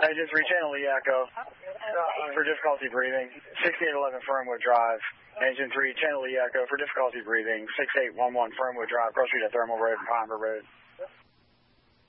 Engine 3, channel Lee Echo for difficulty breathing. 6811 Fernwood Drive. Engine 3, channel Lee Echo for difficulty breathing. 6811 Fernwood Drive, cross street at Thermal Road and Palmer Road.